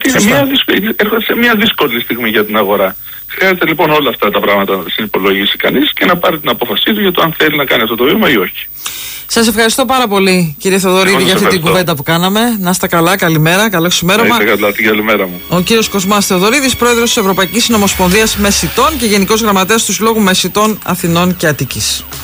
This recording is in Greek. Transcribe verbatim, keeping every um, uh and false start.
είναι μια δύσκολη, έρχονται σε μια δύσκολη στιγμή για την αγορά. Χρειάζεται λοιπόν όλα αυτά τα πράγματα να τα συνυπολογίσει κανείς και να πάρει την απόφασή του για το αν θέλει να κάνει αυτό το βήμα ή όχι. Σας ευχαριστώ πάρα πολύ, κύριε Θοδωρίδη, για αυτή την κουβέντα που κάναμε. Να είστε καλά, καλημέρα, καλό ξημέρωμα. Να είστε καλά, την καλημέρα μου. Ο κύριος Κοσμάς Θεοδωρίδης, πρόεδρος της Ευρωπαϊκής Συνομοσπονδίας Μεσιτών και Γενικός Γραμματέας του Συλλόγου Μεσιτών Αθηνών και Αττικής.